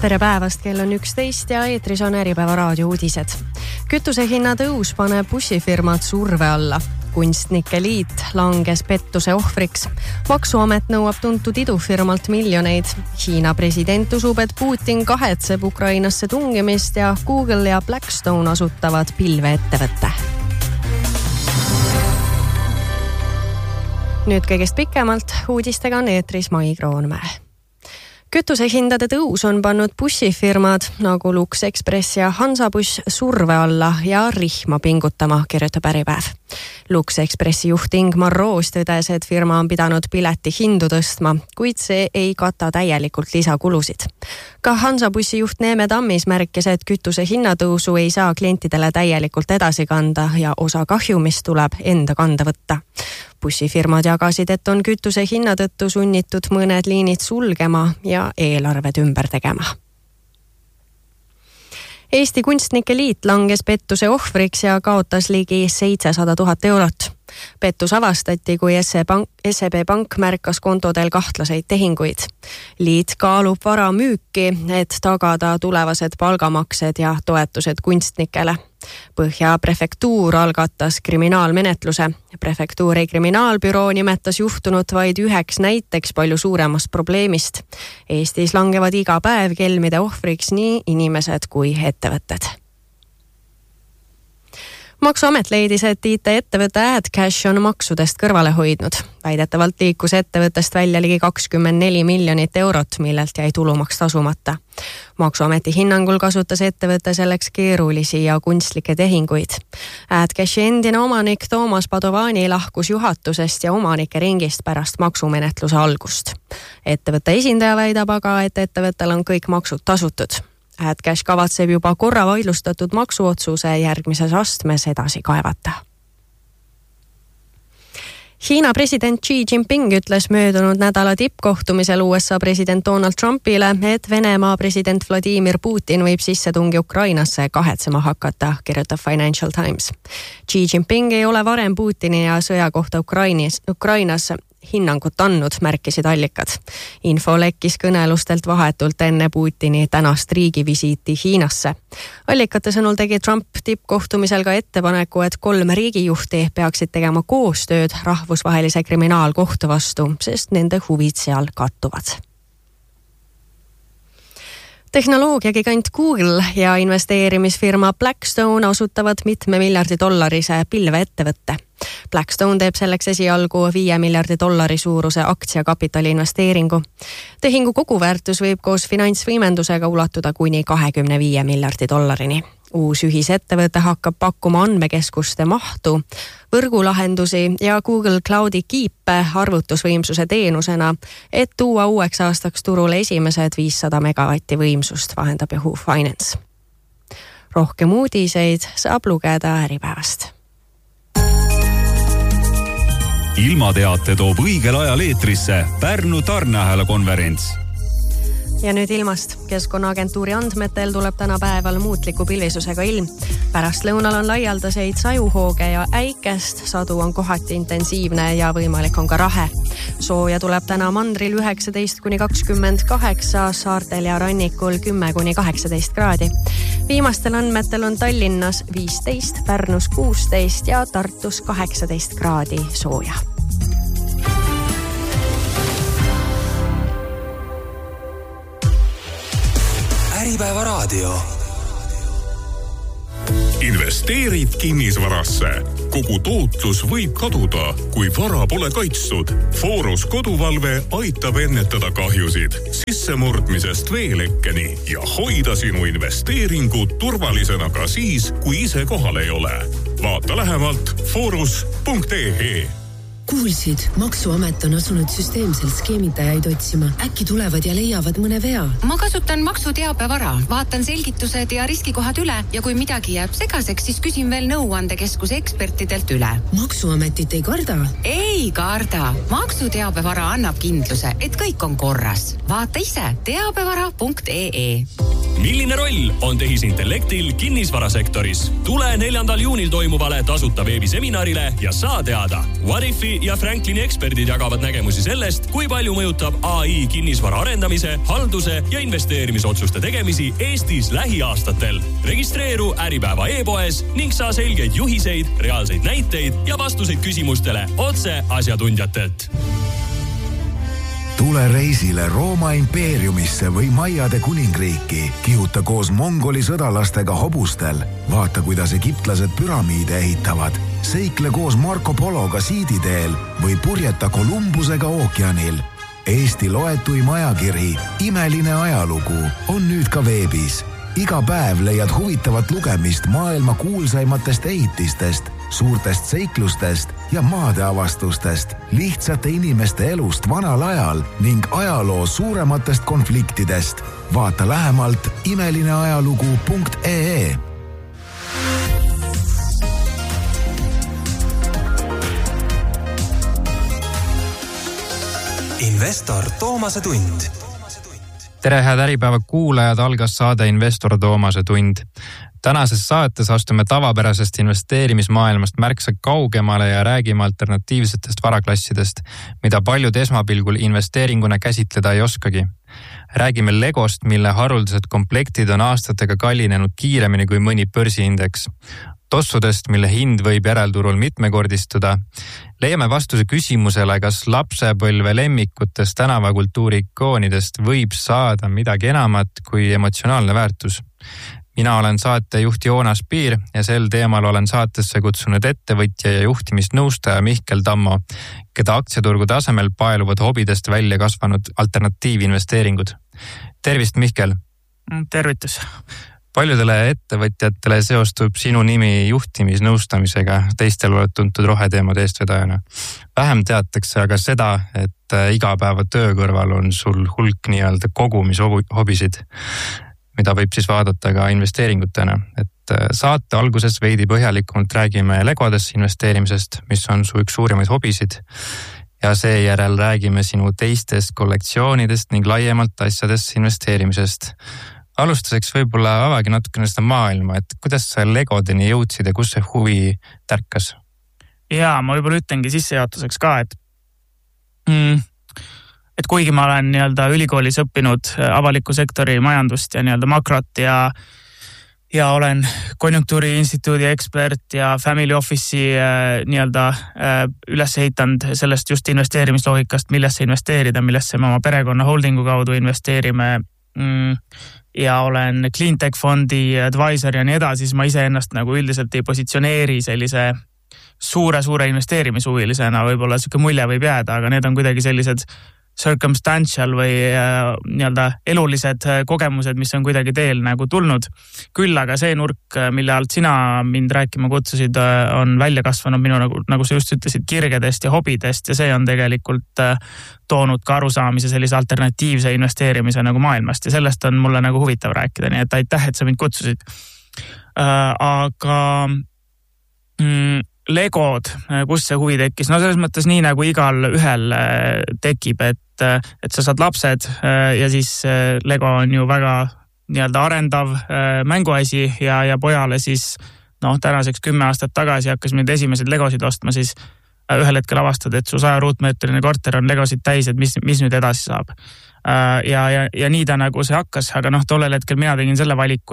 Tere päevast, kell on 11 ja eetris on Äripäeva raadio uudised. Kütusehinna tõus paneb bussifirmad surve alla. Kunstnike liit langes pettuse ohvriks. Maksuamet nõuab tuntud idufirmalt miljoneid. Hiina president usub, et Putin kahetseb Ukrainasse tungimist ja Google ja Blackstone asutavad pilveettevõtte. Nüüd kõigest pikemalt uudistega on eetris Mai Kroonmäe. Kütusehindade tõus on pannud bussifirmad nagu Lux Express ja Hansabuss surve alla ja rihma pingutama, kirjutab Äripäev. Lux Expressi juht Ingmar Roos tõdes, et firma on pidanud pileti hindu tõstma, kuid see ei kata täielikult lisakulusid. Ka Hansabussi juht Neeme Tammis märkis, et kütuse hinnatõusu ei saa klientidele täielikult edasi kanda ja osa kahjumist tuleb enda kanda võtta. Bussifirmad jagasid, et on kütuse hinna tõttu sunnitud mõned liinid sulgema ja eelarved ümber tegema. Eesti Kunstnike Liit langes pettuse ohvriks ja kaotas ligi 700 000 eurot. Pettus avastati, kui SEB Pank märkas kontodel kahtlaseid tehinguid. Liit kaalub vara müüki, et tagada tulevased palgamaksed ja toetused kunstnikele. Põhja prefektuur algatas kriminaalmenetluse. Prefektuuri kriminaalbüroo nimetas juhtunut vaid üheks näiteks palju suuremast probleemist. Eestis langevad iga päev kelmide ohvriks nii inimesed kui ettevõtted. Maksuamet leidis, et IT-ettevõte AdCash on maksudest kõrvale hoidnud. Väidetavalt liikus ettevõttest välja ligi 24 miljonit eurot, millelt jäi tulumaks tasumata. Maksuameti hinnangul kasutas ettevõte selleks keerulisi ja kunstlikke tehinguid. AdCashi endine omanik Toomas Padovani lahkus juhatusest ja omanike ringist pärast maksumenetluse algust. Ettevõtte esindaja väidab aga, et ettevõttel on kõik maksud tasutud. AdCash kavatseb juba korra vaidlustatud maksuotsuse järgmises astmes edasi kaevata. Hiina president Xi Jinping ütles möödunud nädala tippkohtumisel USA president Donald Trumpile, et Venemaa president Vladimir Putin võib sissetungi Ukrainasse kahetsema hakata, kirjutab Financial Times. Xi Jinping ei ole varem Putini ja sõja kohta Ukrainas hinnangut andnud, märkisid allikad. Info lekkis kõnelustelt vahetult enne Putini tänast riigivisiiti Hiinasse. Allikate sõnul tegi Trump tippkohtumisel ka ettepaneku, et 3 riigijuhti peaksid tegema koostööd rahvusvahelise kriminaalkohtu vastu, sest nende huvid seal kattuvad. Tehnoloogiagigant Google ja investeerimisfirma Blackstone asutavad $1 miljardi pilveettevõtte. Blackstone teeb selleks esialgu $5 miljardi suuruse aktsiakapitali investeeringu. Tehingu koguväärtus võib koos finantsvõimendusega ulatuda kuni $25 miljardi. Uus ühisettevõte hakkab pakkuma andmekeskuste mahtu, võrgulahendusi ja Google Cloudi kiipe arvutusvõimsuse teenusena, et tuua uueks aastaks turule esimesed 500 megavatti võimsust, vahendab Yahoo Finance. Rohkem uudiseid saab lugeda Äripäevast. Ilmateate toob õigel ajal eetrisse Pärnu tarneahela konverents. Ja nüüd ilmast. Keskkonnaagentuuri andmetel tuleb täna päeval muutliku pilvisusega ilm. Pärast lõunal on laialdaseid sajuhooge ja äikest, sadu on kohati intensiivne ja võimalik on ka rahe. Sooja tuleb täna mandril 19–28, saartel ja rannikul 10–18 kraadi. Viimastel andmetel on Tallinnas 15, Pärnus 16 ja Tartus 18 kraadi sooja. Äripäeva raadio. Investeerid kinnisvarasse. Kogu tootlus võib kaduda, kui vara pole kaitstud. Forus koduvalve aitab ennetada kahjusid sissemurdmisest veelekkeni ja hoida sinu investeeringud turvalisena ka siis, kui ise kohal ei ole. Vaata lähemalt forus.ee. Kuulsid, Maksuamet on asunud süsteemselt skeemitajaid otsima. Äkki tulevad ja leiavad mõne vea? Ma kasutan maksuteabevara, vaatan selgitused ja riskikohad üle ja kui midagi jääb segaseks, siis küsin veel nõuandekeskuse ekspertidelt üle. Maksuametit ei karda? Ei karda. Maksuteabevara annab kindluse, et kõik on korras. Vaata ise teabevara.ee. milline roll on tehisintellektil kinnisvarasektoris? Tule 4. juunil toimuvale tasuta veebiseminarile ja saa teada. Whatifi ja Franklini eksperdid jagavad nägemusi sellest, kui palju mõjutab AI kinnisvara arendamise, halduse ja investeerimisotsuste tegemisi Eestis lähiaastatel. Registreeru Äripäeva e-poes ning saa selgeid juhiseid, reaalseid näiteid ja vastuseid küsimustele otse asjatundjatelt. Tule reisile Rooma impeeriumisse või Maiade kuningriiki. Kihuta koos mongoli sõdalastega hobustel. Vaata, kuidas egiptlased püramiide ehitavad. Seikle koos Marco Pologa siiditeel või purjeta Kolumbusega ookeanil. Eesti loetuim ajakiri Imeline ajalugu on nüüd ka veebis. Iga päev leiad huvitavat lugemist maailma kuulsaimatest ehitistest, suurtest seiklustest ja maadeavastustest, lihtsate inimeste elust vanal ajal ning ajaloo suurematest konfliktidest. Vaata lähemalt imelineajalugu.ee. Investor Toomase tund. Tere, head Äripäeva kuulajad, algas saade Investor Toomase tund. Tänases saates astume tavapärasest investeerimismaailmast märksa kaugemale ja räägime alternatiivsetest varaklassidest, mida paljud esmapilgul investeeringuna käsitleda ei oskagi. Räägime Legost, mille haruldased komplektid on aastatega kallinenud kiiremini kui mõni börsiindeks. Tossudest, mille hind võib järelturul mitmekordistuda. Leiame vastuse küsimusele, kas lapsepõlve lemmikutest tänavakultuuri ikoonidest võib saada midagi enamat kui emotsionaalne väärtus. Mina olen saatejuht Joonas Piir ja sel teemal olen saatesse kutsunud ettevõtja ja juhtimisnõustaja Mihkel Tammo, keda aktsiaturgu tasemel paeluvad hobidest välja kasvanud alternatiivinvesteeringud. Tervist, Mihkel! Tervitus! Paljudele ettevõtjatele seostub sinu nimi juhtimisnõustamisega, teistel oled tuntud roheteemade eestvedajana. Vähem teatakse aga seda, et igapäeva töö kõrval on sul hulk nii-öelda kogumishobisid, mida võib siis vaadata ka investeeringutena. Et saate alguses veidi põhjalikumalt räägime Legodesse investeerimisest, mis on su üks suurimaid hobisid, ja seejärel räägime sinu teistest kollektsioonidest ning laiemalt asjadest investeerimisest. Alustuseks võib-olla avagi natukene seda maailma, et kuidas sa Legodeni jõudsid ja kus see huvi tärkas? Jaa, ma võib-olla ütlengi sissejuhatuseks ka, et kuigi ma olen nii-öelda ülikoolis õppinud avaliku sektori majandust ja nii-öelda makrot ja olen konjunktuuriinstituudi ekspert ja family office'i nii-öelda üles ehitanud sellest just investeerimisloogikast, millesse investeerida, millesse me oma perekonna holdingu kaudu investeerime ja olen cleantech fondi advisor ja nii edasi, siis ma ise ennast nagu üldiselt ei positsioneeri sellise suure investeerimishuvilisena, võib-olla selline mulje võib jääda, aga need on kuidagi sellised circumstantial või nii-öelda elulised kogemused, mis on kuidagi teel nagu tulnud. Küll aga see nurk, mille alt sina mind rääkima kutsusid, on välja kasvanud minu, nagu sa just ütlesid, kirgedest ja hobidest ja see on tegelikult toonud ka arusaamise sellise alternatiivse investeerimise nagu maailmast ja sellest on mulle nagu huvitav rääkida, nii et aitäh, et sa mind kutsusid. Aga Legod, kus see huvi tekkis? No selles mõttes nii nagu igal ühel tekib, et sa saad lapsed ja siis Lego on ju väga nii-öelda arendav mänguasi ja pojale siis tänaseks 10 aastat tagasi hakkas nüüd esimesed Legosid ostma, siis ühel hetkel avastad, et su 100 ruutmeetrine korter on Legosid täis, et mis nüüd edasi saab. Ja nii ta nagu see hakkas, aga tollel hetkel mina tegin selle valiku,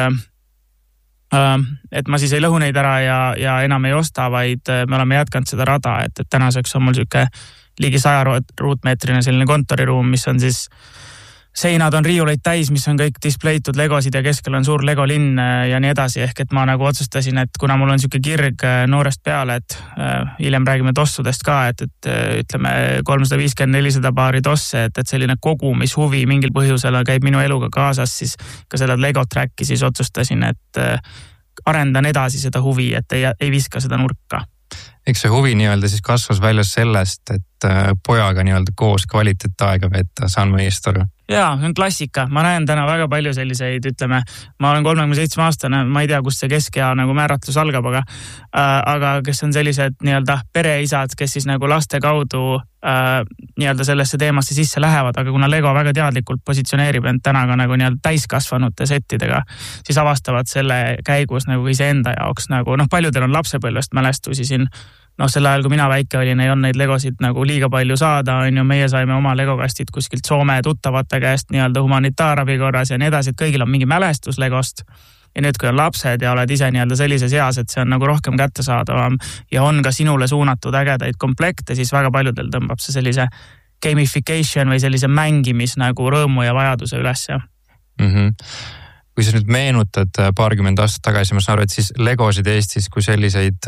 et ma siis ei lõhu neid ära ja enam ei osta, vaid me oleme jätkanud seda rada, et tänaseks on mul selline ligi 100 ruutmeetrine selline kontoriruum, mis on siis seinad on riiuleid täis, mis on kõik displeitud Legosid ja keskel on suur Lego linn ja nii edasi, ehk et ma nagu otsustasin, et kuna mul on selline kirg noorest peale, et hiljem räägime tossudest ka, et ütleme 350-400 paari tosse, et selline kogumishuvi mingil põhjusel käib minu eluga kaasas, siis ka seda Lego tracki siis otsustasin, et arendan edasi seda huvi, et ei viska seda nurka. Eks see huvi nii-öelda siis kasvas välja sellest, et pojaga nii-öelda koos kvaliteetaega veeta, saan ma eest aru? Jaa, see on klassika. Ma näen täna väga palju selliseid, ütleme, ma olen 37 aastane, ma ei tea, kus see keskea nagu määratlus algab, aga kes on sellised nii-öelda pereisad, kes siis nagu laste kaudu nii-öelda sellesse teemasse sisse lähevad, aga kuna Lego väga teadlikult positsioneerib end täna ka nagu nii-öelda täiskasvanute settidega, siis avastavad selle käigus nagu iseenda jaoks nagu, paljudel on lapsepõlvest mälestusi siin. Selle ajal, kui mina väike olin, ei on neid Legosid nagu liiga palju saada, meie saime oma Legokastid kuskilt Soome tuttavate käest nii-öelda humanitaarabi korras ja nii edasi, et kõigil on mingi mälestus Legost. Ja nüüd, kui on lapsed ja oled ise nii-öelda sellises eas, et see on nagu rohkem kättesaadavam ja on ka sinule suunatud ägedaid komplekte, siis väga paljudel tõmbab see sellise gamification või sellise mängimis nagu rõõmu ja vajaduse üles. Kui sa nüüd meenutad 20 aastat tagasi, ma saan aru, et siis Legosid Eestis kui selliseid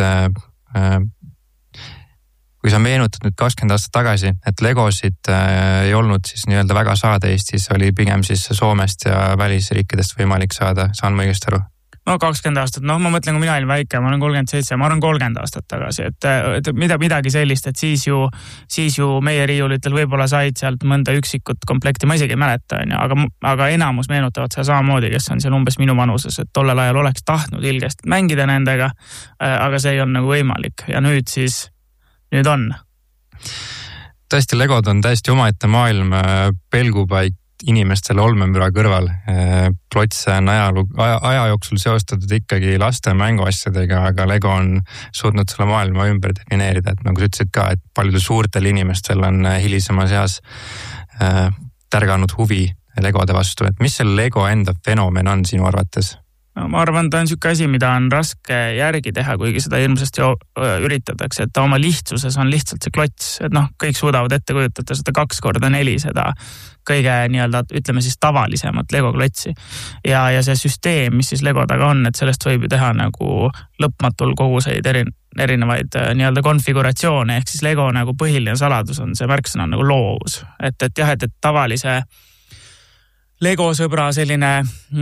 kui sa meenutad nüüd 20 aastat tagasi, et Legosid ei olnud siis nii-öelda väga saada Eestis, oli pigem siis Soomest ja välisriikidest võimalik saada, saan ma õigesti aru? 20 aastat, ma mõtlen, kui mina olin väike, ma olen 37, ma arvan 30 aastat tagasi, et midagi sellist, et siis ju meie riiulitel võib-olla said sealt mõnda üksikut komplekti, ma isegi ei mäleta, aga enamus meenutavad seda samamoodi, kes on seal umbes minu vanuses, et tollel ajal oleks tahtnud ilgesti mängida nendega, aga see ei on nagu võimalik ja nüüd on. Tõesti, Legod on täiesti omaette maailm, pelgupaik inimestele olmemüra kõrval. Plots on aja jooksul seostatud ikkagi laste mänguasjadega, aga Lego on suutnud selle maailma ümber defineerida, et nagu sa ütlesid ka, et paljudel suurtel inimestel on hilisemas eas tärganud huvi Legode vastu, et mis see Lego enda fenomen on sinu arvates? Ma arvan, ta on siuke asi, mida on raske järgi teha, kuigi seda hirmsasti üritatakse, et ta oma lihtsuses on lihtsalt see klots, et kõik suudavad ette kujutada seda 2x4, seda kõige nii-öelda, ütleme siis tavalisemat Lego klotsi. Ja see süsteem, mis siis Lego taga on, et sellest võib ju teha nagu lõpmatul koguseid erinevaid nii-öelda konfiguratsioone, ehk siis Lego nagu põhiline saladus on see märksõna nagu loovus. Et tavalise Lego sõbra selline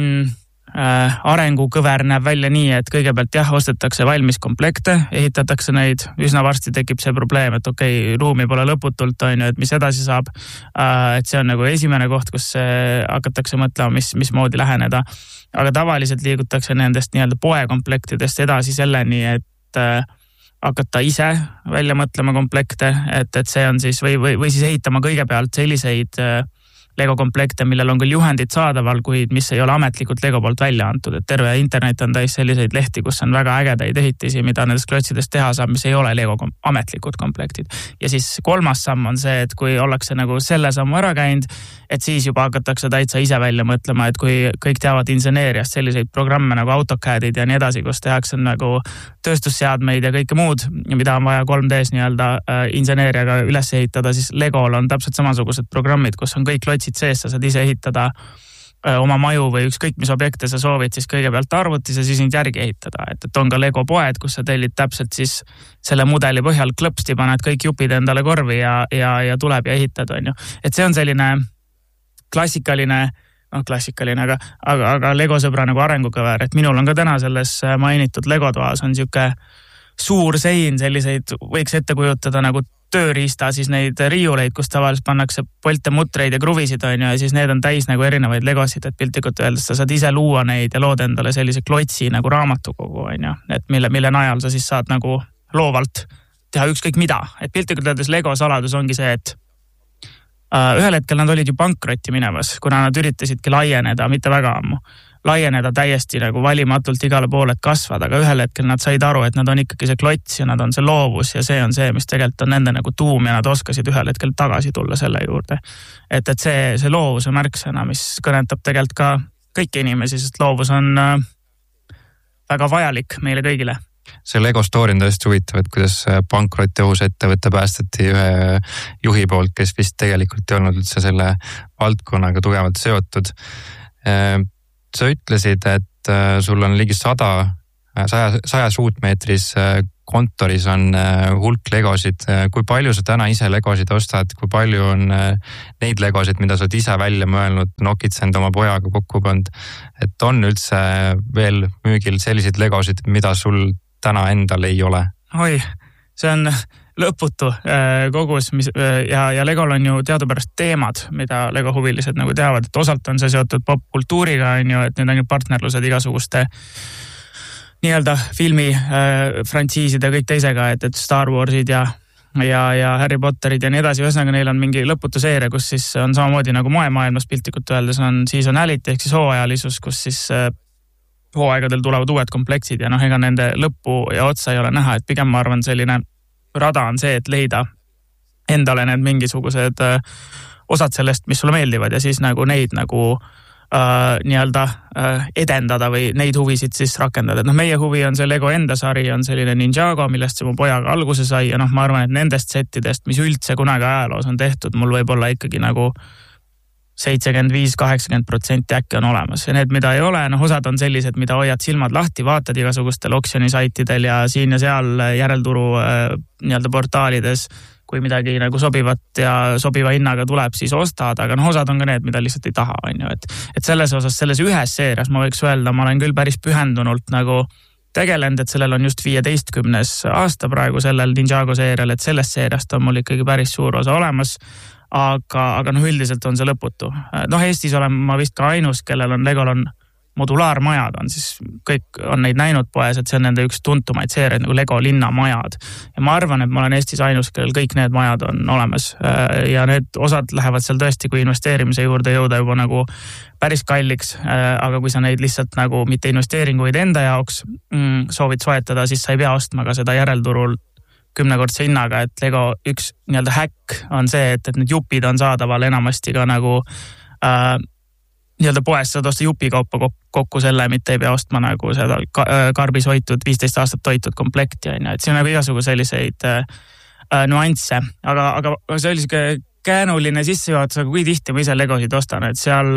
arengukõver näeb välja nii, et kõigepealt ostetakse valmis komplekte, ehitatakse neid, üsna varsti tekib see probleem, et ruumi pole lõputult, et mis edasi saab, et see on nagu esimene koht, kus hakatakse mõtlema, mis moodi läheneda, aga tavaliselt liigutakse nendest nii-öelda poekomplektidest edasi selleni, et hakata ise välja mõtlema komplekte, et see on siis või siis ehitama kõigepealt selliseid Lego komplekte, millel on küll juhendid saadaval, kuid mis ei ole ametlikult Lego poolt välja antud, et terve internet on täis selliseid lehti, kus on väga ägedaid ehitisi, mida nendest klotsidest teha saab, mis ei ole Lego ametlikud komplektid. Ja siis kolmas samm on see, et kui ollakse nagu selle sammu ära käinud, et siis juba hakatakse täitsa ise välja mõtlema, et kui kõik teavad inseneeriast selliseid programme nagu AutoCADid ja nii edasi, kus tehakse nagu tööstusseadmeid ja kõike muud, mida on vaja 3Ds nii-öelda inseneeriaga üles ehitada, siis Legol on täpselt samasugused programmid, kus on kõik klotsid sees, sa saad ise ehitada oma maju või ükskõik mis objekte sa soovid, siis kõigepealt arvutis ja siis nüüd järgi ehitada. Et on ka Lego poed, kus sa tellid täpselt siis selle mudeli põhjal klõpsti, paned kõik jupid endale korvi ja tuleb ja ehitad, on ju. Et see on selline klassikaline, aga Lego sõbra nagu arengukõver, et minul on ka täna selles mainitud Lego toas on siuke suur sein, selliseid võiks ette kujutada nagu tööriista, siis neid riiuleid, kus tavaliselt pannakse polte, mutreid ja kruvisid, on ju, ja siis need on täis nagu erinevaid Legosid, et piltlikult öeldes sa saad ise luua neid ja lood endale sellise klotsi nagu raamatukogu, on ju, et mille najal sa siis saad nagu loovalt teha ükskõik mida, et piltlikult öeldes Lego saladus ongi see, et ühel hetkel nad olid ju pankrotti minemas, kuna nad üritasidki laieneda, mitte väga ammu, laieneda täiesti nagu valimatult igale poole, et kasvada, aga ühel hetkel nad said aru, et nad on ikkagi see klots ja nad on see loovus ja see on see, mis tegelikult on nende nagu tuum ja nad oskasid ühel hetkel tagasi tulla selle juurde. Et see loovuse märksõna, mis kõnetab tegelikult ka kõiki inimesi, sest loovus on väga vajalik meile kõigile. See Lego story on tõesti huvitav, et kuidas pankrotti ohus ettevõtte päästeti ühe juhi poolt, kes vist tegelikult ei olnud üldse selle valdkonnaga tugevalt seotud. Sa ütlesid, et sul on ligi 100 ruutmeetris kontoris on hulk Legosid. Kui palju sa täna ise Legosid ostad? Kui palju on neid Legosid, mida sa oled ise välja mõelnud, nokitsend oma pojaga kokku pannud? Et on üldse veel müügil selliseid Legosid, mida sul täna endal ei ole? Oi, see on lõputu kogus ja Legol on ju teadupärast teemad, mida Lego huvilised nagu teavad, et osalt on see seotud popkultuuriga, on ju, et need on ju partnerlused igasuguste nii-öelda filmi frantsiiside kõik teisega, et Star Warsid ja Harry Potterid ja nii edasi, ühesõnaga neil on mingi lõputu seeria, kus siis on samamoodi nagu moemaailmas piltlikult öeldes on seasonality ehk siis hooajalisus, kus siis hooaegadel tulevad uued komplektsid ja ega nende lõppu ja otsa ei ole näha, et pigem ma arvan selline rada on see, et leida endale need mingisugused osad sellest, mis sulle meeldivad ja siis nagu neid nagu nii-öelda edendada või neid huvisid siis rakendada. Et meie huvi on see Lego enda sari, on selline Ninjago, millest see mu pojaga alguse sai ja ma arvan, et nendest settidest, mis üldse kunagi ajaloos on tehtud, mul võib olla ikkagi nagu 75-80% äkki on olemas ja need, mida ei ole, osad on sellised, mida hoiad silmad lahti, vaatad igasugustel oksjonisaitidel ja siin ja seal järelturu nii-öelda portaalides, kui midagi nagu sobivat ja sobiva hinnaga tuleb, siis ostad, aga osad on ka need, mida lihtsalt ei taha, on ju, et selles osas, selles ühes seerias ma võiks öelda, ma olen küll päris pühendunult nagu tegelenud, et sellel on just 15. aasta praegu sellel Ninjago seerial, et sellest seeriast on mul ikkagi päris suur osa olemas, aga üldiselt on see lõputu. Eestis olen ma vist ka ainus, kellel on Legol on modulaarmajad on siis, kõik on neid näinud poes, et see on nende üks tuntumaid seeriaid nagu Lego linnamajad. Ja ma arvan, et ma olen Eestis ainus, kellel kõik need majad on olemas ja need osad lähevad seal tõesti, kui investeerimise juurde jõuda juba nagu päris kalliks, aga kui sa neid lihtsalt nagu mitte investeeringuid enda jaoks soovid soetada, siis sa ei pea ostma ka seda järelturul 10-kordse hinnaga, et Lego üks nii-öelda häkk on see, et need jupid on saadaval enamasti ka nagu nii-öelda poes saad osta jupikaupa kokku selle, mitte ei pea ostma nagu seda karbis hoitud, 15 aastat hoitud komplekti, et see on nagu igasugu selliseid nüansse, aga see oli siuke käänuline sissejuhatus, aga kui tihti ma ise Legosid ostan, et seal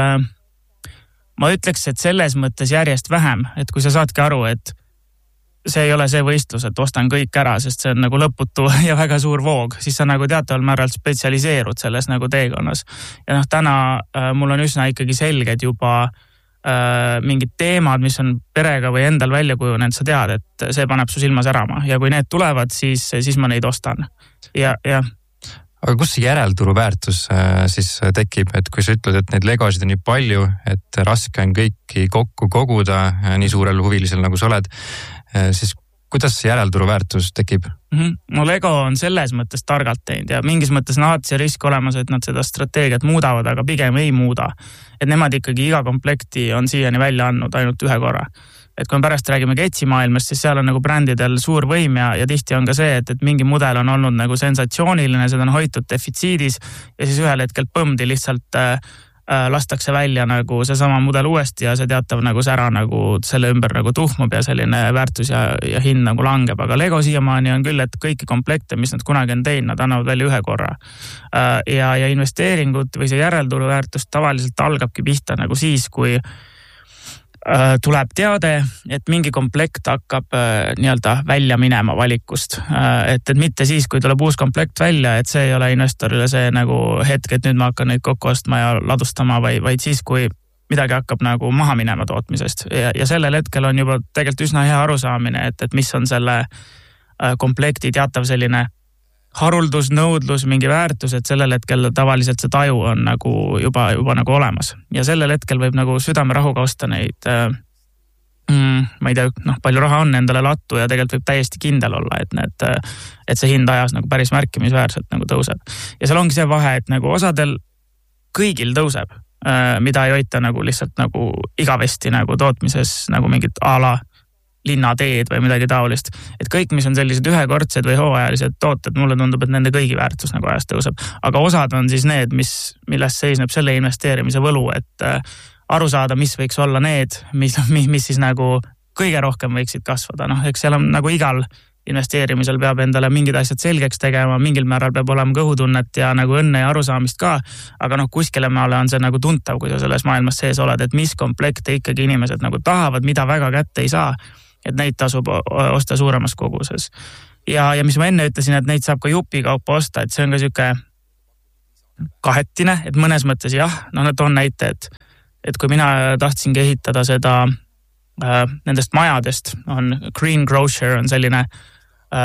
ma ütleks, et selles mõttes järjest vähem, et kui sa saadki aru, et see ei ole see võistlus, et ostan kõik ära, sest see on nagu lõputu ja väga suur voog, siis sa nagu teataval määral spetsialiseerud selles nagu teekonnas. Ja täna mul on üsna ikkagi selged juba mingid teemad, mis on perega või endal välja kujunenud, sa tead, et see paneb su silma särama ja kui need tulevad, siis ma neid ostan. Ja. Aga kus see järelturu väärtus siis tekib, et kui sa ütled, et neid Legosid on nii palju, et raske on kõiki kokku koguda nii suurel huvilisel nagu sa oled, siis kuidas see järelturu väärtus tekib? No Lego on selles mõttes targalt teinud ja mingis mõttes on alati see risk olemas, et nad seda strateegiat muudavad, aga pigem ei muuda. Et nemad ikkagi iga komplekti on siiani välja andnud ainult ühe korra. Et kui me pärast räägime ketsimaailmast, siis seal on nagu brändidel suur võim ja tihti on ka see, et mingi mudel on olnud nagu sensatsiooniline, seda on hoitud defitsiidis ja siis ühel hetkel põmdi lihtsalt lastakse välja nagu seesama mudel uuesti ja see teatav nagu sära nagu selle ümber nagu tuhmub ja selline väärtus ja hind nagu langeb, aga Lego siiamaani on küll, et kõiki komplekte, mis nad kunagi on teinud, nad annavad välja ühe korra. Ja investeeringud või see järelturu väärtus tavaliselt algabki pihta nagu siis, kui tuleb teade, et mingi komplekt hakkab nii-öelda välja minema valikust. Et mitte siis, kui tuleb uus komplekt välja, et see ei ole investorile see nagu hetk, et nüüd ma hakkan neid kokku ostma ja ladustama, vaid siis, kui midagi hakkab nagu maha minema tootmisest. Ja sellel hetkel on juba tegelikult üsna hea arusaamine, et mis on selle komplekti teatav selline haruldus, nõudlus, mingi väärtus, et sellel hetkel tavaliselt see taju on nagu juba nagu olemas. Ja sellel hetkel võib nagu südame rahuga osta neid, ma ei tea, palju raha on endale lattu ja tegelikult võib täiesti kindel olla, et see hind ajas nagu päris märkimisväärselt nagu tõuseb. Ja seal ongi see vahe, et nagu osadel kõigil tõuseb, mida ei hoita nagu lihtsalt nagu igavesti nagu tootmises nagu mingit ala linnateed või midagi taolist. Et kõik, mis on sellised ühekordsed või hooajalised tooted, mulle tundub, et nende kõigi väärtus nagu ajas tõuseb. Aga osad on siis need, millest seisneb selle investeerimise võlu, et aru saada, mis võiks olla need, mis siis nagu kõige rohkem võiksid kasvada. Eks seal on nagu igal investeerimisel peab endale mingid asjad selgeks tegema, mingil määral peab olema kõhutunnet ja nagu õnne ja arusaamist ka, aga kuskile maale on see nagu tuntav, kui sa selles maailmas sees oled, et mis komplekte ikkagi inimesed nagu tahavad, mida väga kätte ei saa, et neid tasub osta suuremas koguses. Ja mis ma enne ütlesin, et neid saab ka jupikaupa osta, et see on ka siuke kahetine, et mõnes mõttes jah, toon näite, et kui mina tahtsingi ehitada seda nendest majadest, on Green Grocer on selline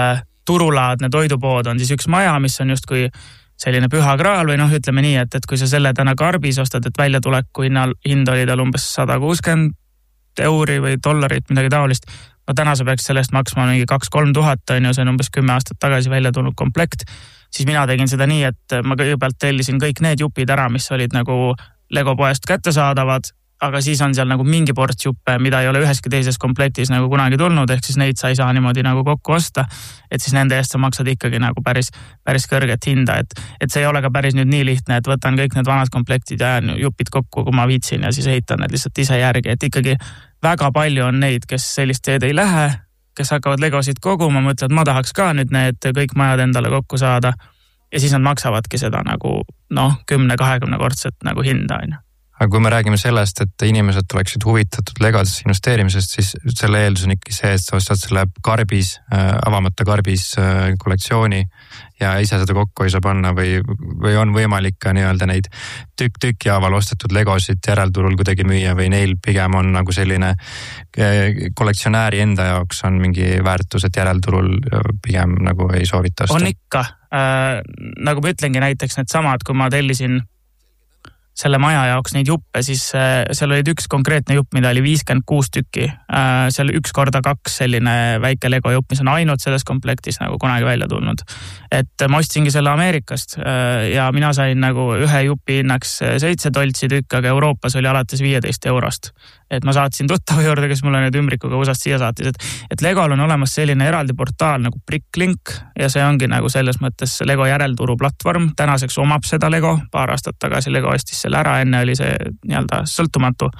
turulaadne toidupood on siis üks maja, mis on justkui selline püha kraal või noh, ütleme nii, et kui sa selle täna karbis ostad, et väljatuleku hind oli tal umbes 160 euri või dollarit, midagi taolist. No täna sa peaks sellest maksma mingi 2-3 tuhat, on ju, see on umbes 10 aastat tagasi välja tulnud komplekt. Siis mina tegin seda nii, et ma kõigepealt tellisin kõik need jupid ära, mis olid nagu Lego poest kättesaadavad, aga siis on seal nagu mingi ports juppe, mida ei ole üheski teises komplektis nagu kunagi tulnud, ehk siis neid sa ei saa niimoodi nagu kokku osta, et siis nende eest sa maksad ikkagi nagu päris kõrget hinda, et see ei ole ka päris nüüd nii lihtne, et võtan kõik need vanad komplektid ja jupid kokku, kui ma viitsin ja siis ehitan need lihtsalt ise järgi, et ikkagi väga palju on neid, kes sellist teed ei lähe, kes hakkavad Legosid koguma, mõtlevad, ma tahaks ka nüüd need kõik majad endale kokku saada ja siis nad maksavadki seda nagu 10-20 kordset nagu hinda, on ju. Aga kui me räägime sellest, et inimesed oleksid huvitatud Legodesse investeerimisest, siis selle eeldus on ikka see, et sa ostad selle karbis, avamata karbis kollektsiooni ja ise seda kokku ei saa panna või on võimalik ka nii-öelda neid tükk-tükki haaval ostetud Legosid järelturul kuidagi müüa või neil pigem on nagu selline kollektsionääri enda jaoks on mingi väärtus, et järelturul pigem nagu ei soovita osta? On ikka. Nagu ma ütlengi näiteks need samad, kui ma tellisin selle maja jaoks neid juppe, siis seal olid üks konkreetne jupp, mida oli 56 tükki. Seal 1x2 selline väike Lego jupp, mis on ainult selles komplektis nagu kunagi välja tulnud. Et ma ostsingi selle Ameerikast ja mina sain nagu ühe jupi hinnaks 7 doltsi tükk, aga Euroopas oli alates 15 eurost. Et ma saatsin tuttava juurde, kes mulle nüüd ümbrikuga USAst siia saatis, et Legol on olemas selline eraldi portaal nagu Bricklink ja see ongi nagu selles mõttes Lego järelturu platvorm. Tänaseks omab seda Lego, paar aastat tagasi Lego ostis selle ära, enne oli see nii-öelda sõltumatu.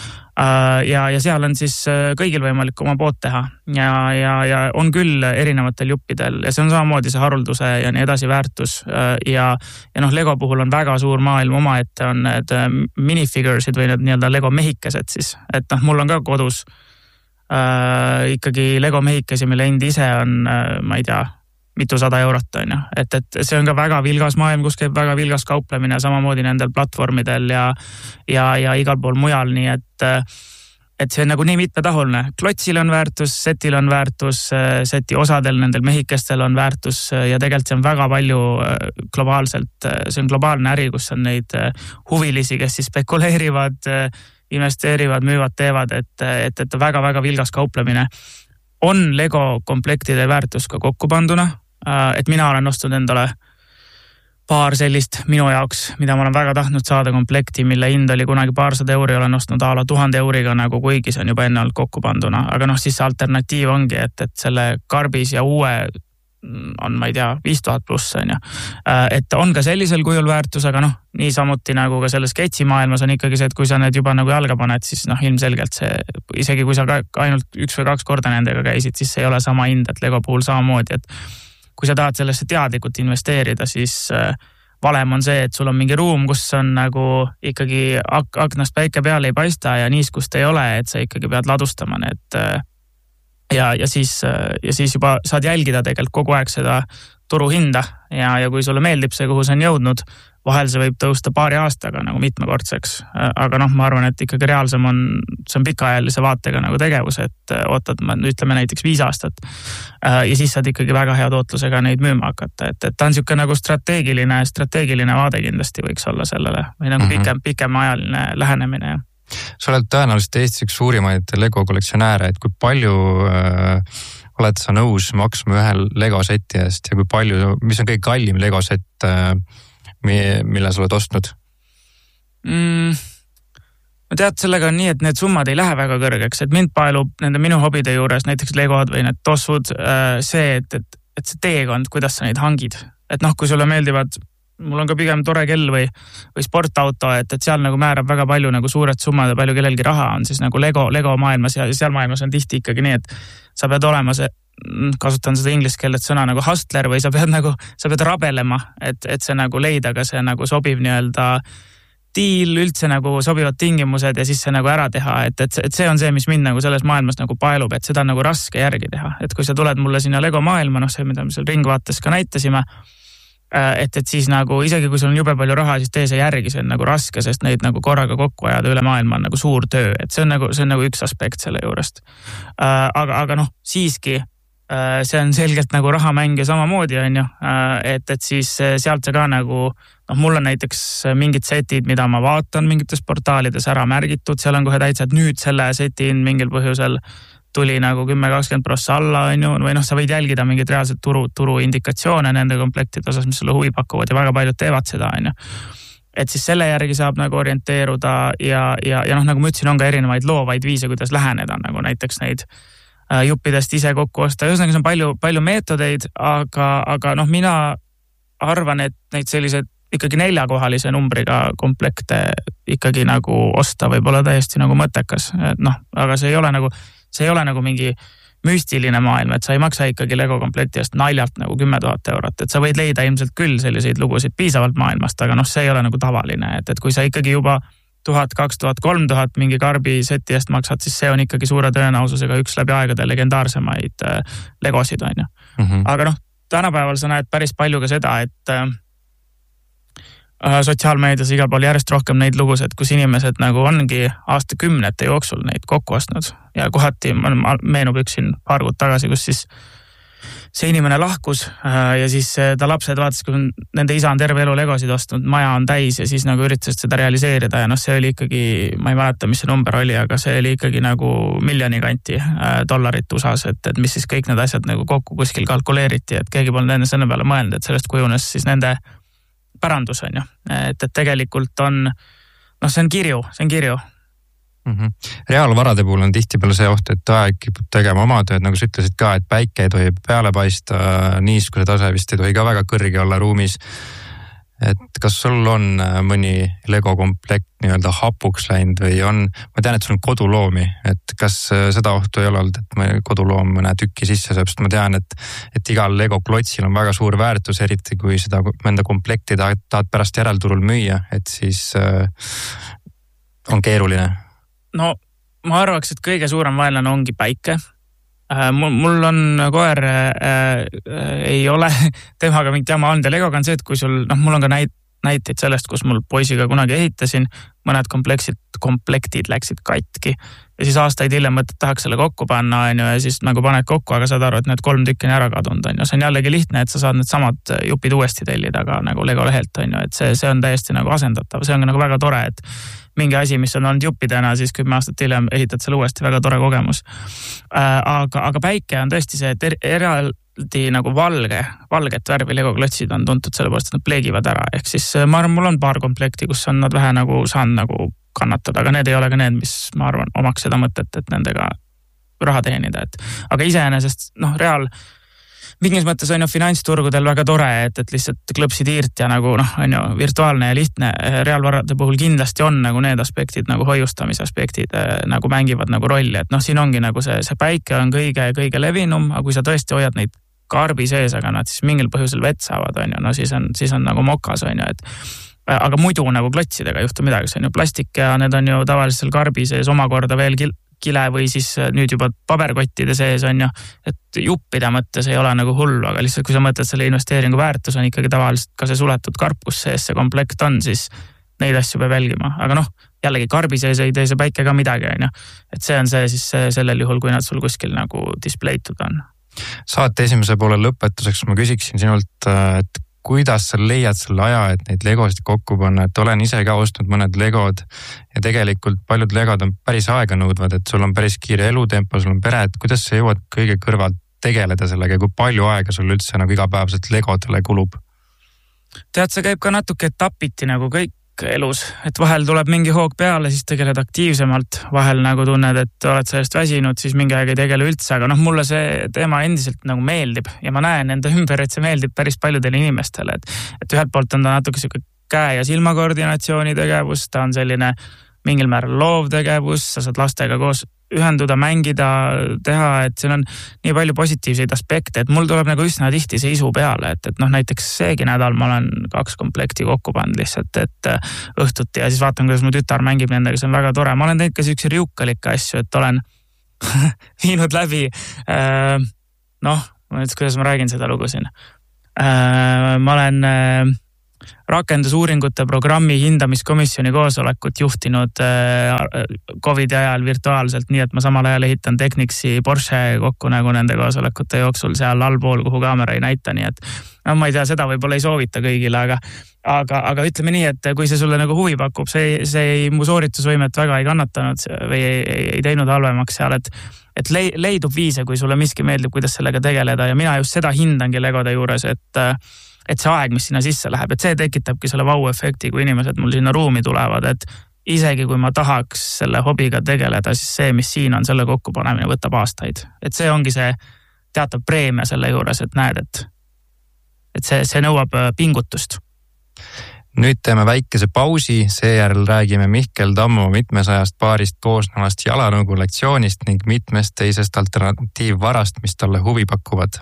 Ja seal on siis kõigil võimalik oma pood teha ja on küll erinevatel juppidel ja see on samamoodi see harulduse ja nii edasi väärtus ja Lego puhul on väga suur maailm omaette on need minifiguresid või need nii-öelda Lego mehikesed siis, et mul on ka kodus ikkagi Lego mehikesi, mille hind ise on, ma ei tea, mitusada eurot on ju, et see on ka väga vilgas maailm, kus käib väga vilgas kauplemine samamoodi nendel platvormidel ja igal pool mujal, nii et see on nagu nii mitmetahuline. Klotsil on väärtus, setil on väärtus, seti osadel nendel mehikestel on väärtus ja tegelikult see on väga palju globaalselt, see on globaalne äri, kus on neid huvilisi, kes siis spekuleerivad, investeerivad, müüvad, teevad, et väga-väga vilgas kauplemine. On Lego komplektide väärtus ka kokku panduna, et mina olen ostnud endale paar sellist minu jaoks, mida ma olen väga tahtnud saada komplekti, mille hind oli kunagi 200 euri, olen ostnud a la 1000 euriga nagu kuigi see on juba enne olnud kokku panduna, aga siis see alternatiiv ongi, et selle karbis ja uue on, ma ei tea, 5000 pluss on ju. Et on ka sellisel kujul väärtus, aga nii samuti nagu ka selles sketši maailmas on ikkagi see, et kui sa need juba nagu jalga paned, siis ilmselgelt see, isegi kui sa ainult 1 või 2 korda nendega käisid, siis see ei ole sama hind, et Lego puhul samamoodi, et kui sa tahad sellesse teadlikult investeerida, siis valem on see, et sul on mingi ruum, kus on nagu ikkagi aknast päike peale ei paista ja niiskust ei ole, et sa ikkagi pead ladustama need ja siis juba saad jälgida tegelikult kogu aeg seda turuhinda ja kui sulle meeldib see, kuhu see on jõudnud, vahel see võib tõusta paari aastaga nagu mitmekordseks, aga ma arvan, et ikkagi reaalsem on, see on pikaajalise vaatega nagu tegevus, et ootad, ütleme näiteks 5 aastat ja siis saad ikkagi väga hea tootlusega neid müüma hakata, et ta on siuke nagu strateegiline vaade kindlasti võiks olla sellele või nagu pikem ajaline lähenemine. Sa oled tõenäoliselt Eestis üks suurimaid Lego kollektsionääre, et kui palju oled sa nõus maksma ühe Lego seti eest ja kui palju, mis on kõige kallim Lego set, mille sa oled ostnud? Ma tead, sellega on nii, et need summad ei lähe väga kõrgeks, et mind paelub nende minu hobide juures, näiteks Legod või need tossud, see, et see teekond, kuidas sa neid hangid. Et kui sulle meeldivad, mul on ka pigem tore kell või sportauto, et seal nagu määrab väga palju nagu suured summad ja palju kellelgi raha on siis nagu Lego maailmas ja seal maailmas on tihti ikkagi nii, et sa pead olema see, kasutan seda inglise keelet sõna nagu hustler või sa pead rabelema, et see nagu leida ka see nagu sobiv nii-öelda diil, üldse nagu sobivad tingimused ja siis see nagu ära teha, et see on see, mis mind nagu selles maailmas nagu paelub, et seda on nagu raske järgi teha, et kui sa tuled mulle sinna Lego maailma, see, mida me seal ringvaates ka näitasime, et siis nagu isegi kui sul on jube palju raha, siis tee see järgi, see on nagu raske, sest neid nagu korraga kokku ajada üle maailma on nagu suur töö, et see on nagu üks aspekt selle juurest. Aga siiski see on selgelt nagu rahamäng ja samamoodi on ju, et siis sealt see ka nagu, mul on näiteks mingid setid, mida ma vaatan mingites portaalides ära märgitud, seal on kohe täitsa, et nüüd selle setin mingil põhjusel tuli nagu 10-20% alla on ju, või sa võid jälgida mingid reaalsed turu indikatsioone nende komplektide osas, mis sulle huvi pakuvad ja väga paljud teevad seda on ju. Et siis selle järgi saab nagu orienteeruda ja nagu ma ütlesin, on ka erinevaid loovaid viise, kuidas läheneda, nagu näiteks neid juppidest ise kokku osta. Ühesõnaga, see on palju meetodeid, aga mina arvan, et neid sellised ikkagi 4-kohalise numbriga komplekte ikkagi nagu osta võib olla täiesti nagu mõttekas. Aga see ei ole nagu mingi müstiline maailm, et sa ei maksa ikkagi Lego komplekti eest naljalt nagu 10 000 eurot, et sa võid leida ilmselt küll selliseid lugusid piisavalt maailmast, aga see ei ole nagu tavaline, et kui sa ikkagi juba 1000, 2000, 3000 mingi karbi seti eest maksad, siis see on ikkagi suure tõenäosusega üks läbi aegade legendaarsemaid Legosid on ju. Aga tänapäeval sa näed päris palju ka seda, et sotsiaalmeedias igal pool järjest rohkem neid lugusid, kus inimesed nagu ongi aastakümnete jooksul neid kokku ostnud ja kohati meenub üks siin paar kuud tagasi, kus siis see inimene lahkus ja siis ta lapsed vaatas, kui nende isa on terve elu Legosid ostnud, maja on täis ja siis nagu üritasid seda realiseerida ja see oli ikkagi, ma ei mäleta, mis see number oli, aga see oli ikkagi nagu miljoni kanti dollarit USAs, et mis siis kõik need asjad nagu kokku kuskil kalkuleeriti, et keegi polnud enne selle peale mõelnud, et sellest kujunes siis nende pärandus on ju, et tegelikult on, see on kirju. Reaalvarade puhul on tihtipeale see oht, et aeg kipub tegema oma tööd, nagu sa ütlesid ka, et päike ei tohi peale paista, niiskuse tase vist ei tohi ka väga kõrge olla ruumis. Et kas sul on mõni Lego komplekt nii-öelda hapuks läinud või on, ma tean, et sul on koduloomi, et kas seda ohtu ei ole olnud, et koduloom mõne tükki sisse saab, sest ma tean, et igal Lego klotsil on väga suur väärtus, eriti kui seda mõnda komplekti tahad pärast järelturul müüa, et siis on keeruline. No ma arvaks, et kõige suurem vaenlane ongi päike. Mul on koer, ei ole temaga mingit jama olnud ja Legoga on see, et kui sul, mul on ka näiteid sellest, kus mul poisiga kunagi ehitasin, mõned komplektid läksid katki ja siis aastaid hiljem tahaks selle kokku panna ja siis nagu paned kokku, aga saad aru, et need 3 tükki on ära kadunud on ju. See on jällegi lihtne, et sa saad need samad jupid uuesti tellida ka nagu Lego lehelt on ju, et see on täiesti nagu asendatav, see on nagu väga tore, et mingi asi, mis on olnud juppidena, siis 10 aastat hiljem ehitad selle uuesti, väga tore kogemus. Aga päike on tõesti see, et eraldi nagu valget värvi Lego klotsid on tuntud selle poolest, et nad pleegivad ära. Ehk siis ma arvan, mul on paar komplekti, kus on nad vähe nagu saanud nagu kannatada, aga need ei ole ka need, mis ma arvan omaks seda mõtet, et nendega raha teenida. Aga iseenesest mingis mõttes on ju finantsturgudel väga tore, et lihtsalt klõpsid iirt ja nagu on ju virtuaalne ja lihtne. Reaalvarade puhul kindlasti on nagu need aspektid, nagu hoiustamise aspektid nagu mängivad nagu rolli, et siin ongi nagu see päike on kõige levinum, aga kui sa tõesti hoiad neid karbi sees, aga nad siis mingil põhjusel vett saavad on ju, siis on nagu mokas on ju, aga muidu nagu klotsidega ei juhtu midagi, see on ju plastik ja need on ju tavaliselt seal karbi sees omakorda veel kile või siis nüüd juba paberkottide sees on ju, et juppide mõttes ei ole nagu hullu, aga lihtsalt kui sa mõtled selle investeeringu väärtus on ikkagi tavaliselt ka see suletud karp, kus sees see komplekt on, siis neid asju peab jälgima, aga jällegi karbi sees ei tee see päike ka midagi on ju, et see on see siis sellel juhul, kui nad sul kuskil nagu displeitud on. Saate esimese poole lõpetuseks ma küsiksin sinult, et kuidas sa leiad selle aja, et neid Legosid kokku panna, et olen ise ka ostnud mõned Legod ja tegelikult paljud Legod on päris aega nõudvad, et sul on päris kiire elutempo, sul on pere, et kuidas sa jõuad kõige kõrvalt tegeleda sellega, kui palju aega sul üldse nagu igapäevaselt Legodele kulub? Tead, see käib ka natuke etapiti nagu kõik elus, et vahel tuleb mingi hoog peale, siis tegeled aktiivsemalt, vahel nagu tunned, et oled sellest väsinud, siis mingi aeg ei tegele üldse, aga mulle see teema endiselt nagu meeldib ja ma näen enda ümber, et see meeldib päris paljudele inimestele, et ühelt poolt on ta natuke siuke käe- ja silmakoordinatsiooni tegevus, ta on selline mingil määral loovtegevus, sa saad lastega koos ühenduda, mängida, teha, et siin on nii palju positiivseid aspekte, et mul tuleb nagu üsna tihti see isu peale, et näiteks seegi nädal ma olen 2 komplekti kokku pannud lihtsalt, et õhtuti ja siis vaatan, kuidas mu tütar mängib nendega, see on väga tore. Ma olen teinud ka siukse riukalikke asju, et olen viinud läbi, kuidas ma räägin seda lugu siin. Ma olen rakendusuuringute programmi hindamiskomisjoni koosolekut juhtinud COVID ajal virtuaalselt, nii et ma samal ajal ehitan Technicsi Porsche kokku nagu nende koosolekute jooksul seal allpool, kuhu kaamera ei näita, nii et ma ei tea, seda võib-olla ei soovita kõigile, aga ütleme nii, et kui see sulle nagu huvi pakub, see mu sooritusvõimet väga ei kannatanud või ei teinud halvemaks seal, et leidub viise, kui sulle miski meeldib, kuidas sellega tegeleda ja mina just seda hindangi Legode juures, et see aeg, mis sinna sisse läheb, et see tekitabki selle vau-efekti, kui inimesed mul sinna ruumi tulevad, et isegi kui ma tahaks selle hobiga tegeleda, siis see, mis siin on, selle kokkupanemine võtab aastaid. Et see ongi see teatav preemia selle juures, et näed, et see nõuab pingutust. Nüüd teeme väikese pausi, seejärel räägime Mihkel Tammo 700 paarist koosnevast jalanõu kollektsioonist ning mitmest teisest alternatiivvarast, mis talle huvi pakuvad.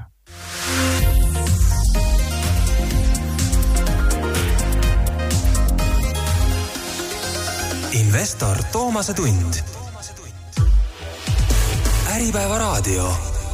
Investor Toomase tund. Äripäeva raadio.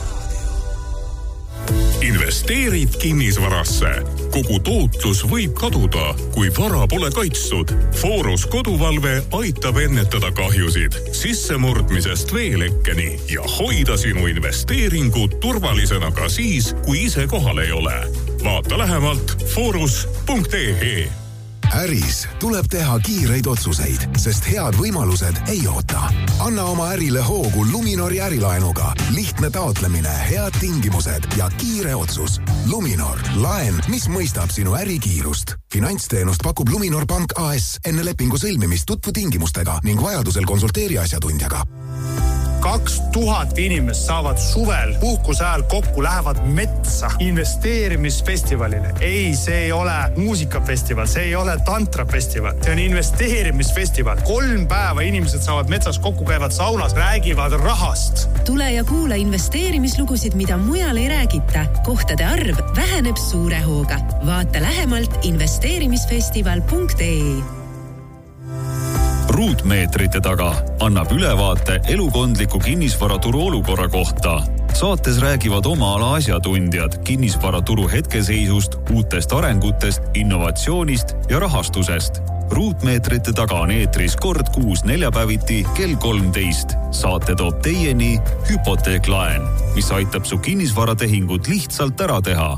Investeerid kinnisvarasse. Kogu tootlus võib kaduda, kui vara pole kaitstud. Forus koduvalve aitab ennetada kahjusid sissemurdmisest veelekkeni ja hoida sinu investeeringud turvalisena ka siis, kui ise kohal ei ole. Vaata lähemalt forus.ee. Äris tuleb teha kiireid otsuseid, sest head võimalused ei oota. Anna oma ärile hoogu Luminori ärilaenuga. Lihtne taotlemine, head tingimused ja kiire otsus. Luminor, laen, mis mõistab sinu ärikiirust. Finantsteenust pakub Luminor Pank AS enne lepingu sõlmimist tutvu tingimustega ning vajadusel konsulteeri asjatundjaga. 2000 inimest saavad suvel puhkuse ajal kokku, lähevad metsa investeerimisfestivalile. Ei, see ei ole muusikafestival, see ei ole tantrafestival, see on investeerimisfestival. 3 päeva inimesed saavad metsas kokku, käivad saunas, räägivad rahast. Tule ja kuula investeerimislugusid, mida mujal ei räägita. Kohtade arv väheneb suure hooga. Vaata lähemalt investeerimisfestival.ee. Ruutmeetrite taga annab ülevaate elukondliku kinnisvaraturu olukorra kohta. Saates räägivad oma ala asjatundjad kinnisvaraturu hetkeseisust, uutest arengutest, innovatsioonist ja rahastusest. Ruutmeetrite taga on eetris kord kuus neljapäeviti kell 13. Saate toob teieni Hypoteeklaen, mis aitab su kinnisvaratehingut lihtsalt ära teha.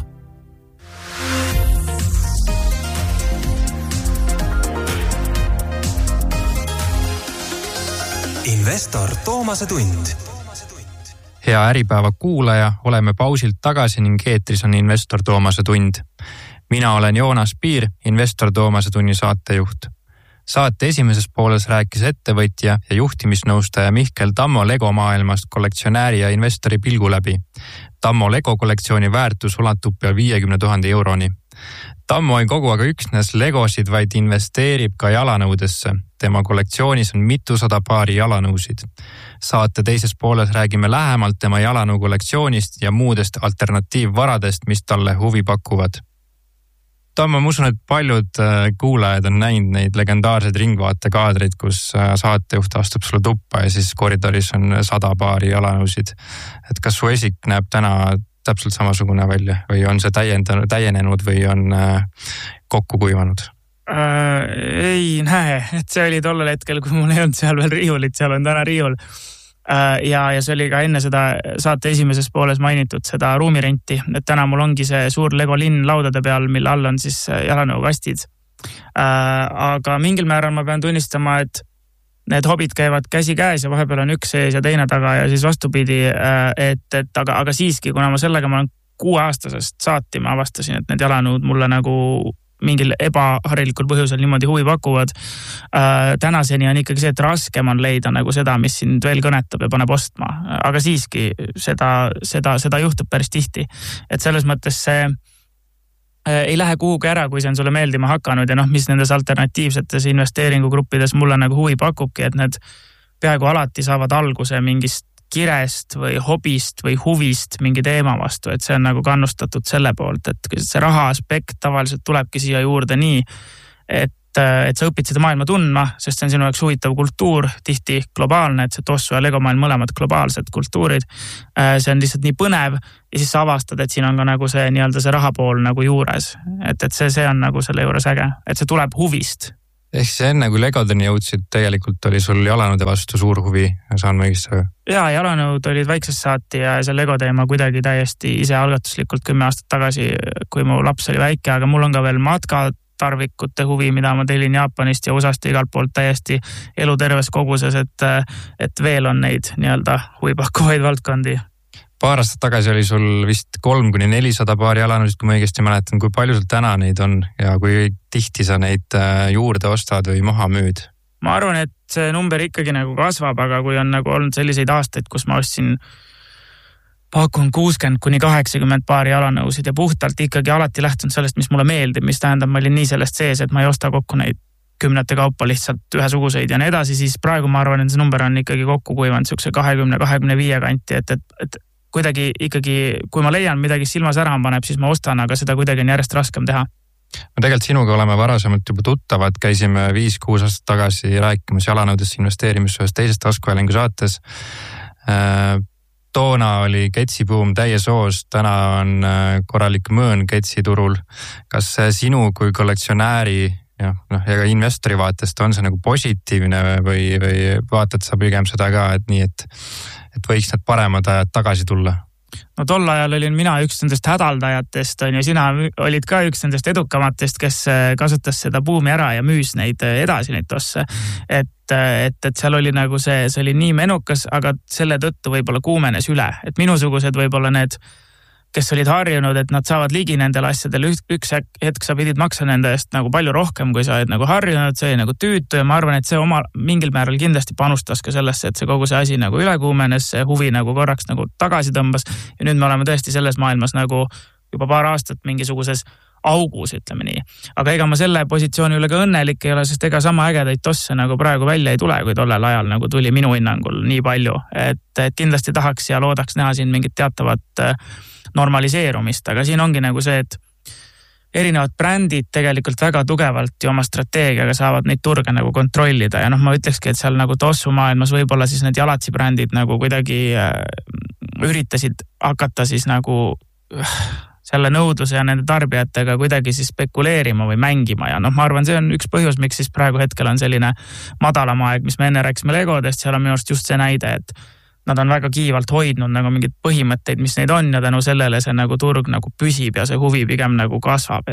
Investor Toomase tund. Hea Äripäeva kuulaja, oleme pausilt tagasi ning eetris on Investor Toomase tund. Mina olen Joonas Piir, Investor Toomase tunni saatejuht. Saate esimeses pooles rääkis ettevõtja ja juhtimisnõustaja Mihkel Tammo Lego maailmast kollektsionääri ja investori pilgu läbi. Tammo Lego kollektsiooni väärtus ulatub pea 50 000 euroni. Tammo ei kogu aga üksnes legosid, vaid investeerib ka jalanõudesse. Tema kollektsioonis on mitusada paari jalanõusid. Saate teises pooles räägime lähemalt tema jalanõu kollektsioonist ja muudest alternatiivvaradest, mis talle huvi pakuvad. Tammo, ma usun, et paljud kuulajad on näinud neid legendaarseid ringvaatekaadreid, kus saatejuht astub sulle tuppa ja siis koridoris on 100 paari jalanõusid. Et kas su esik näeb täna täpselt samasugune välja või on see täienenud või on kokku kuivanud? Ei näe, et see oli tollel hetkel, kui mul ei olnud seal veel riiulit, seal on täna riiul. Ja see oli ka enne seda saate esimeses pooles mainitud seda ruumirenti, et täna mul ongi see suur Lego linn laudade peal, mille all on siis jalanõukastid. Aga mingil määral ma pean tunnistama, et need hobid käivad käsi käes ja vahepeal on üks sees ja teine taga ja siis vastupidi, aga siiski, kuna ma sellega ma olen 6-aastasest saati, ma avastasin, et need jalanõud mulle nagu mingil ebaharilikul põhjusel niimoodi huvi pakuvad. Tänaseni on ikkagi see, et raskem on leida nagu seda, mis sind veel kõnetab ja paneb ostma. Aga siiski seda juhtub päris tihti. Et selles mõttes see ei lähe kuhugi ära, kui see on sulle meeldima hakanud ja mis nendes alternatiivsetes investeeringugruppides mulle nagu huvi pakubki, et need peaaegu alati saavad alguse mingist kirest või hobist või huvist mingi teema vastu, et see on nagu kannustatud selle poolt, et see raha aspekt tavaliselt tulebki siia juurde nii, et sa õpid seda maailma tundma, sest see on sinu jaoks huvitav kultuur, tihti globaalne, et see Tossu ja Lego maailm mõlemad globaalsed kultuurid. See on lihtsalt nii põnev ja siis sa avastad, et siin on ka nagu see nii-öelda see rahapool nagu juures. Et see on nagu selle juures äge, et see tuleb huvist. Ehk see enne kui Legodeni jõudsid, tegelikult oli sul jalanõude vastu suur huvi, saan ma õigesti? Jaa, jalanõud olid väiksest saati ja see Lego teema kuidagi täiesti ise algatuslikult 10 aastat tagasi, kui mu laps oli väike, aga mul on ka veel matkatarvikute huvi, mida ma tellin Jaapanist ja USAst igalt poolt täiesti eluterves koguses, et veel on neid nii-öelda huvipakkuvaid valdkondi. Paar aastat tagasi oli sul vist 300–400 paari jalanõusid, kui ma õigesti mäletan. Kui palju sul täna neid on ja kui tihti sa neid juurde ostad või maha müüd? Ma arvan, et see number ikkagi nagu kasvab, aga kui on nagu olnud selliseid aastaid, kus ma ostsin pakun 60–80 paari jalanõusid ja puhtalt ikkagi alati lähtun sellest, mis mulle meeldib, mis tähendab, ma olin nii sellest sees, et ma ei osta kokku neid kümnete kaupa lihtsalt ühesuguseid ja nii edasi, siis praegu ma arvan, et see number on ikkagi kokku kuivanud siukse 20–25 kanti, et kuidagi ikkagi, kui ma leian midagi silmas ära paneb, siis ma ostan, aga seda kuidagi on järjest raskem teha. Me tegelikult sinuga oleme varasemalt juba tuttavad, käisime 5-6 aastat tagasi rääkimas jalanõudesse investeerimis ühes teises taskuhäälingu saates. Toona oli ketsibuum täies hoos, täna on korralik mõõn ketsi turul. Kas sinu kui kollektsionääri ja ka investori vaatest on see nagu positiivne või vaatad sa pigem seda ka, et nii, et võiks need paremad ajad tagasi tulla? No tol ajal olin mina üks nendest hädaldajatest ja sina olid ka üks nendest edukamatest, kes kasutas seda buumi ära ja müüs neid edasi neid tosse. Et seal oli nagu see oli nii menukas, aga selle tõttu võib-olla kuumenes üle. Et minusugused võib-olla need, kes olid harjunud, et nad saavad ligi nendel asjadel, üks hetk sa pidid maksa nende eest nagu palju rohkem, kui sa oled nagu harjunud, see oli nagu tüütu ja ma arvan, et see oma mingil määral kindlasti panustas ka sellesse, et see kogu see asi nagu üle kuumenes, see huvi nagu korraks nagu tagasi tõmbas ja nüüd me oleme tõesti selles maailmas nagu juba paar aastat mingisuguses augus, ütleme nii. Aga ega ma selle positsiooni üle ka õnnelik ei ole, sest ega sama ägedaid tosse nagu praegu välja ei tule, kui tollel ajal nagu tuli minu hinnangul nii palju, et kindlasti tahaks ja loodaks näha siin mingit teatavat normaliseerumist, aga siin ongi nagu see, et erinevad brändid tegelikult väga tugevalt ju oma strateegiaga saavad neid turge nagu kontrollida ja ma ütlekski, et seal nagu Tossu maailmas võib-olla siis need jalatsi brändid nagu kuidagi üritasid hakata siis nagu selle nõudluse ja nende tarbijatega kuidagi siis spekuleerima või mängima ja ma arvan, see on üks põhjus, miks siis praegu hetkel on selline madalam aeg, mis me enne rääkisime Legodest, seal on minu arust just see näide, et nad on väga kiivalt hoidnud nagu mingid põhimõtteid, mis neid on ja tänu sellele see nagu turg nagu püsib ja see huvi pigem nagu kasvab,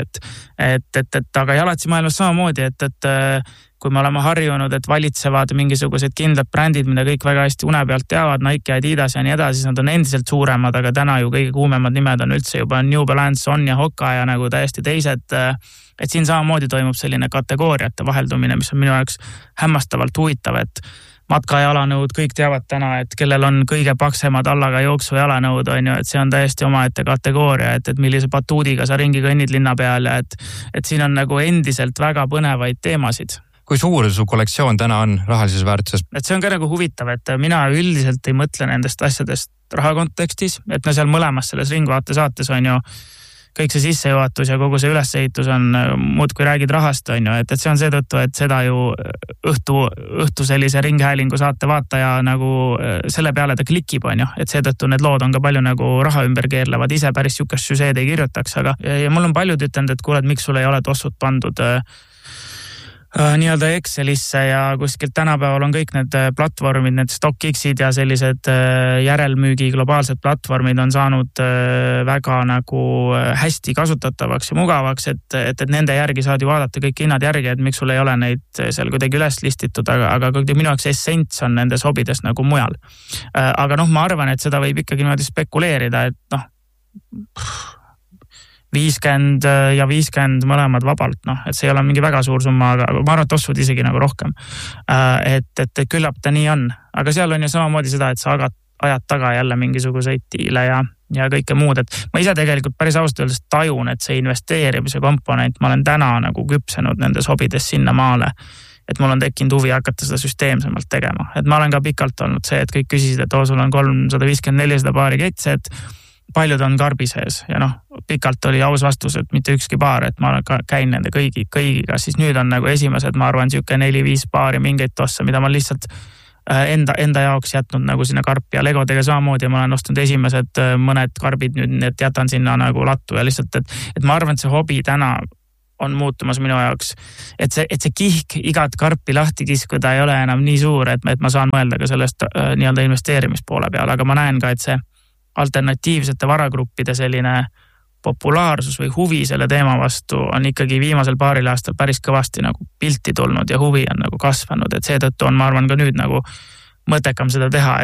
et aga jalatsi maailmas samamoodi, et kui me oleme harjunud, et valitsevad mingisugused kindlad brändid, mida kõik väga hästi une pealt teavad, Nike, Adidas ja nii edasi, siis nad on endiselt suuremad, aga täna ju kõige kuumemad nimed on üldse juba New Balance, On ja Hoka ja nagu täiesti teised, et siin samamoodi toimub selline kategooriate vaheldumine, mis on minu jaoks hämmastavalt huvitav, et matkajalanõud, kõik teavad täna, et kellel on kõige paksemad allaga jooksu jalanõud, on ju, et see on täiesti omaette kategooria, et millise batuudiga sa ringi kõnnid linna peal ja et siin on nagu endiselt väga põnevaid teemasid. Kui suur su kollektsioon täna on rahalises väärtuses? Et see on ka nagu huvitav, et mina üldiselt ei mõtle nendest asjadest raha kontekstis, et seal mõlemas selles ringvaate saates on ju kõik see sissejuhatus ja kogu see ülesehitus on muud kui räägid rahast, on ju, et see on seetõttu, et seda ju õhtu sellise ringhäälingu saate vaataja nagu selle peale ta klikib, on ju, et seetõttu need lood on ka palju nagu raha ümber keerlevad, ise päris sükast süžeed ei kirjutaks, aga ja mul on paljud ütelnud, et kuule, miks sul ei ole tossud pandud nii-öelda Excelisse ja kuskilt tänapäeval on kõik need platvormid, need StockX-id ja sellised järelmüügi globaalsed platvormid on saanud väga nagu hästi kasutatavaks ja mugavaks, et nende järgi saad ju vaadata kõik hinnad järgi, et miks sul ei ole neid seal kuidagi üles listitud, aga minu jaoks essents on nendes hobides nagu mujal. Aga ma arvan, et seda võib ikkagi niimoodi spekuleerida, et 50 ja 50 mõlemad vabalt, et see ei ole mingi väga suur summa, aga ma arvan, et tossud isegi nagu rohkem. Et küllap ta nii on, aga seal on ju samamoodi seda, et sa ajad taga jälle mingisuguseid diile ja kõike muud, et ma ise tegelikult päris ausalt öeldes tajun, et see investeerimise komponent, ma olen täna nagu küpsenud nendes hobides sinna maale, et mul on tekkinud huvi hakata seda süsteemsemalt tegema. Et ma olen ka pikalt olnud see, et kõik küsisid, et sul on 350-400 paari ketse, et paljud on karbi sees ja pikalt oli aus vastus, et mitte ükski paar, et ma käin nende kõigiga, siis nüüd on nagu esimesed, ma arvan, siuke 4-5 paari mingeid tosse, mida ma lihtsalt enda jaoks jätnud nagu sinna karpi ja legodega samamoodi ja ma olen ostnud esimesed mõned karbid nüüd, et jätan sinna nagu lattu ja lihtsalt, et ma arvan, et see hobi täna on muutumas minu jaoks, et see kihk igat karpi lahti kiskuda ei ole enam nii suur, et ma saan mõelda ka sellest nii-öelda investeerimispoole peale, aga ma näen ka, et see alternatiivsete varagruppide selline populaarsus või huvi selle teema vastu on ikkagi viimasel paaril aastal päris kõvasti nagu pilti tulnud ja huvi on nagu kasvanud, et seetõttu on, ma arvan, ka nüüd nagu mõttekam seda teha,